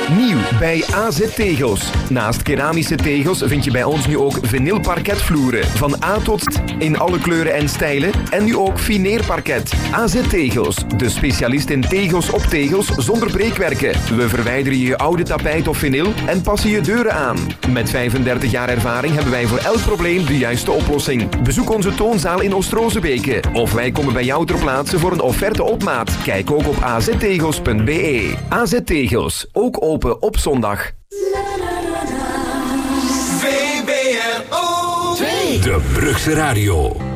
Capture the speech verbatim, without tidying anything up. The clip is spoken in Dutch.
Nieuw bij A Z Tegels. Naast keramische tegels vind je bij ons nu ook vinylparketvloeren. Van A tot Z in alle kleuren en stijlen. En nu ook fineerparket. A Z Tegels, de specialist in tegels op tegels zonder breekwerken. We verwijderen je oude tapijt of vinyl en passen je deuren aan. Met vijfendertig jaar ervaring hebben wij voor elk probleem de juiste oplossing. Bezoek onze toonzaal in Oost-Rozebeke. Of wij komen bij jou ter plaatse voor een offerte op maat. Kijk ook op a z tegels punt b e. A Z Tegels, ook open op zondag. V B R O De Brugse Radio.